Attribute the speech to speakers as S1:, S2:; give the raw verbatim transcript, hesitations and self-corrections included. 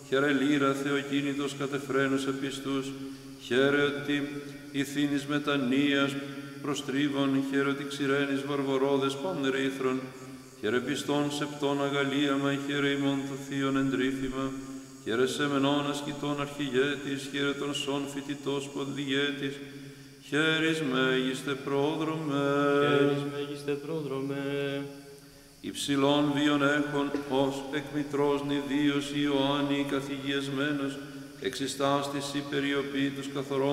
S1: χαίρε λύρα Θεοκίνητος κατεφραίνους επιστούς, χαίρε ότι ηθήνης μετανοίας προστρίβων, χαίρε ότι ξηραίνεις βαρβορόδες παννερίθρον, χαίρε πιστών σεπτών αγαλίαμα, χαίρε ημών το θείον εντρίφημα, χαίρε σεμενών ασκητών αρχηγέτης, χαίρε των σών φοιτητός πονδιέτης, χαίρις μέγιστε πρόδρομε.
S2: Χαίρις μέγιστε πρόδρομε.
S1: Υψηλών βίων έχων, ως εκμητρός νηδίος Ιωάννη καθηγιασμένος, εξιστάς της υπεριοποίητους καθορών